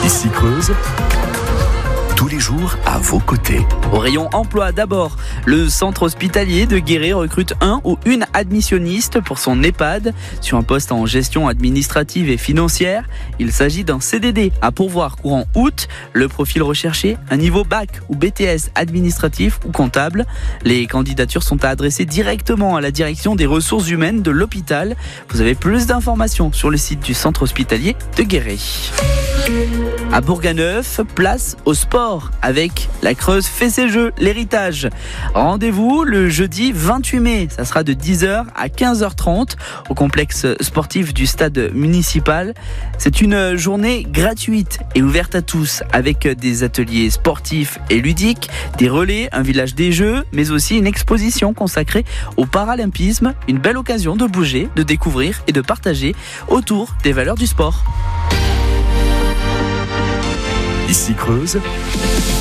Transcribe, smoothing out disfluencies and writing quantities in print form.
Ici Creuse, tous les jours à vos côtés. Au rayon emploi d'abord, le centre hospitalier de Guéret recrute un ou une admissionniste pour son EHPAD sur un poste en gestion administrative et financière. Il s'agit d'un CDD à pourvoir courant août. Le profil recherché, un niveau bac ou BTS administratif ou comptable. Les candidatures sont à adresser directement à la direction des ressources humaines de l'hôpital. Vous avez plus d'informations sur le site du centre hospitalier de Guéret. À Bourganeuf, place au sport avec la Creuse fait ses jeux, l'héritage. Rendez-vous le jeudi 28 mai, ça sera de 10h à 15h30 au complexe sportif du stade municipal. C'est une journée gratuite et ouverte à tous avec des ateliers sportifs et ludiques, des relais, un village des jeux, mais aussi une exposition consacrée au paralympisme. Une belle occasion de bouger, de découvrir et de partager autour des valeurs du sport. Ici Creuse,